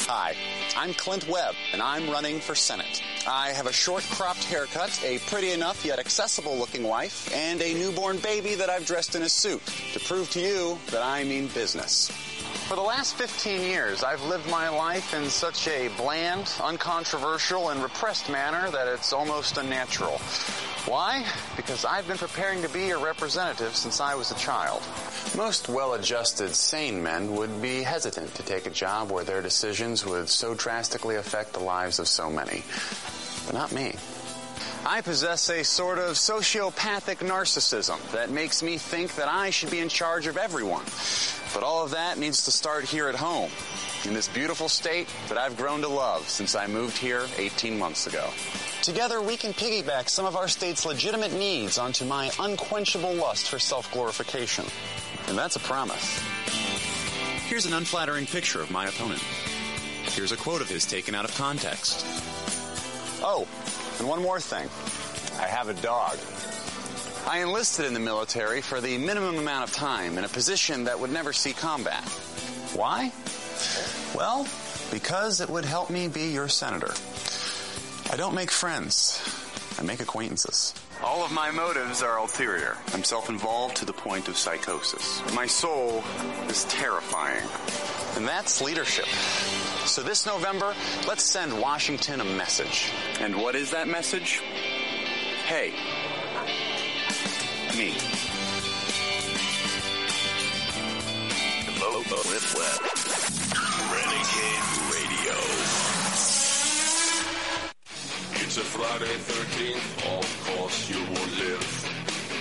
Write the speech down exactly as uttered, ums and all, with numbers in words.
Hi, I'm Clint Webb, and I'm running for Senate. I have a short-cropped haircut, a pretty enough yet accessible-looking wife, and a newborn baby that I've dressed in a suit to prove to you that I mean business. For the last fifteen years, I've lived my life in such a bland, uncontroversial, and repressed manner that it's almost unnatural. Why? Because I've been preparing to be your representative since I was a child. Most well-adjusted, sane men would be hesitant to take a job where their decisions would so drastically affect the lives of so many. But not me. I possess a sort of sociopathic narcissism that makes me think that I should be in charge of everyone. But all of that needs to start here at home, in this beautiful state that I've grown to love since I moved here eighteen months ago. Together, we can piggyback some of our state's legitimate needs onto my unquenchable lust for self-glorification. And that's a promise. Here's an unflattering picture of my opponent. Here's a quote of his taken out of context. Oh, and one more thing. I have a dog. I enlisted in the military for the minimum amount of time in a position that would never see combat. Why? Well, because it would help me be your senator. I don't make friends. I make acquaintances. All of my motives are ulterior. I'm self-involved to the point of psychosis. My soul is terrifying. And that's leadership. So this November, let's send Washington a message. And what is that message? Hey, me. Vote with Webb. Renegade Radio. It's a Friday thirteenth, of course you